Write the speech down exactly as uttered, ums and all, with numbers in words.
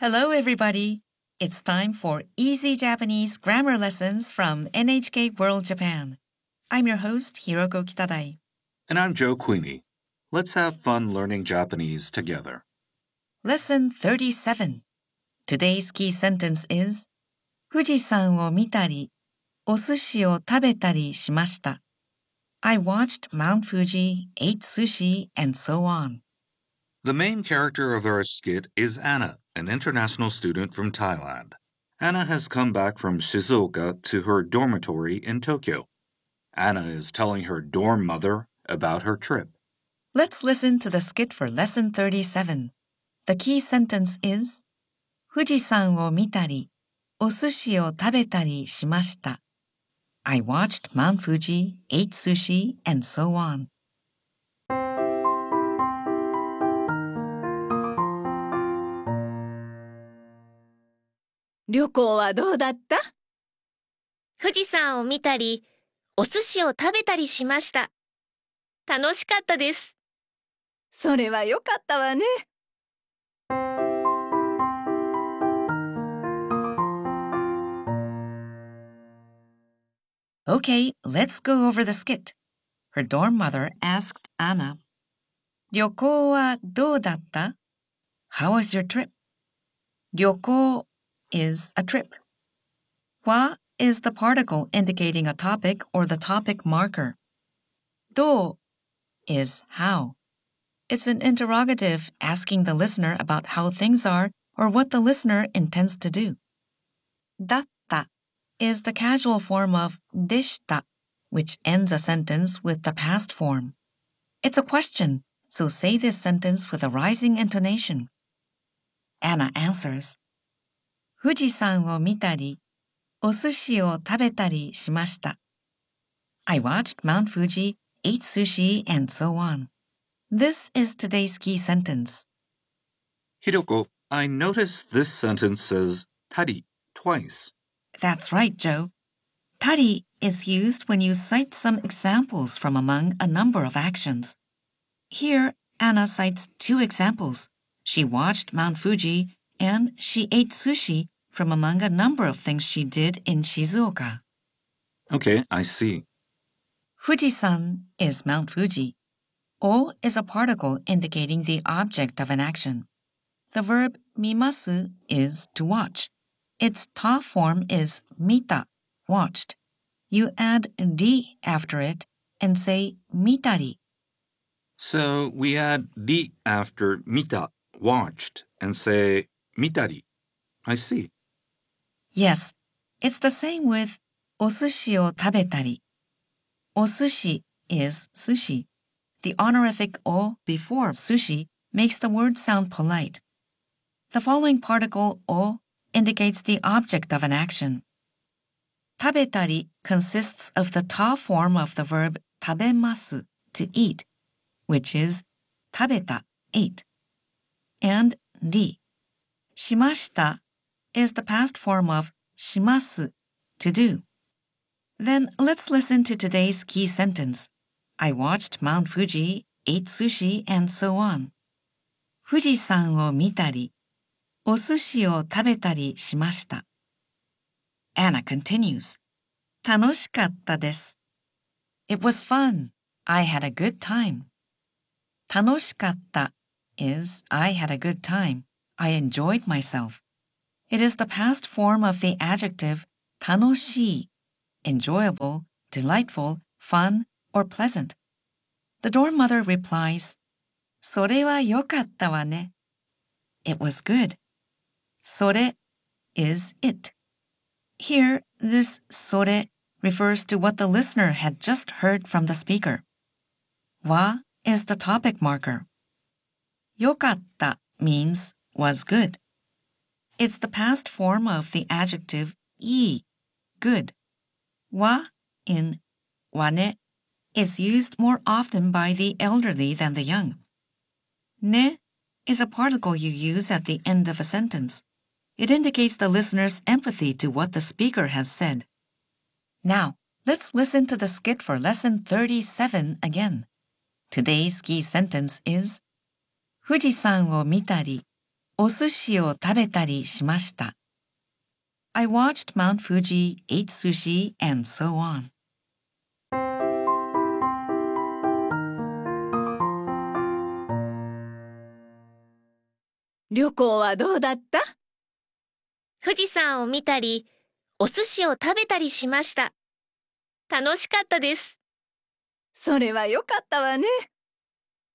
Hello, everybody. It's time for Easy Japanese Grammar Lessons from N H K World Japan. I'm your host, Hiroko Kitadai. And I'm Joe Queenie. Let's have fun learning Japanese together. Lesson thirty-seven. Today's key sentence is 富士山を見たり、お寿司を食べたりしました。I watched Mount Fuji, ate sushi, and so on. The main character of our skit is Anna, an international student from Thailand. Anna has come back from Shizuoka to her dormitory in Tokyo. Anna is telling her dorm mother about her trip. Let's listen to the skit for Lesson thirty-seven. The key sentence is 富士山を見たり、お寿司を食べたりしました。I watched Mount Fuji, ate sushi, and so on. 旅行はどうだった？ 富士山を見たり、お寿司を食べたりしました。楽しかったです。 それはよかったわね。 Okay, let's go over the skit. Her dorm mother asked Anna, 旅行はどうだった? How was your trip? 旅行 is a trip. は is the particle indicating a topic or the topic marker. どう is how. It's an interrogative asking the listener about how things are or what the listener intends to do. だった is the casual form of でした, which ends a sentence with the past form. It's a question, so say this sentence with a rising intonation. Anna answers, 富士山を見たり、お寿司を食べたりしました。I watched Mount Fuji, ate sushi, and so on. This is today's key sentence. Hiroko, I noticed this sentence says tari twice. That's right, Joe. Tari is used when you cite some examples from among a number of actions. Here, Anna cites two examples. She watched Mount Fuji and she ate sushi from among a number of things she did in Shizuoka. Okay, I see. Fujisan is Mount Fuji. O is a particle indicating the object of an action. The verb mimasu is to watch. Its ta form is mita, watched. You add ri after it and say mitari. So we add ri after mita, watched, and say mitari. I see. Yes, it's the same with お寿司を食べたり. お寿司 is sushi. The honorific o before sushi makes the word sound polite. The following particle o indicates the object of an action. 食べたり consists of the ta form of the verb 食べます to eat, which is 食べた ate, and り しました is the past form of します to do. Then let's listen to today's key sentence. I watched Mount Fuji, ate sushi, and so on. 富士山を見たり、お寿司を食べたりしました。Anna continues. 楽しかったです。It was fun. I had a good time. 楽しかった is I had a good time. I enjoyed myself. It is the past form of the adjective 楽しい, enjoyable, delightful, fun, or pleasant. The dorm mother replies, それはよかったわね. It was good. それ is it. Here, this それ refers to what the listener had just heard from the speaker. は is the topic marker. よかった means was good. It's the past form of the adjective いい, good. は in わね is used more often by the elderly than the young. ね is a particle you use at the end of a sentence. It indicates the listener's empathy to what the speaker has said. Now, let's listen to the skit for lesson thirty-seven again. Today's key sentence is 富士山を見たり、 お寿司を食べたりしました。I watched Mount Fuji, ate sushi, and so on. 旅行はどうだった？ 富士山を見たり、お寿司を食べたりしました。楽しかったです。 それはよかったわね。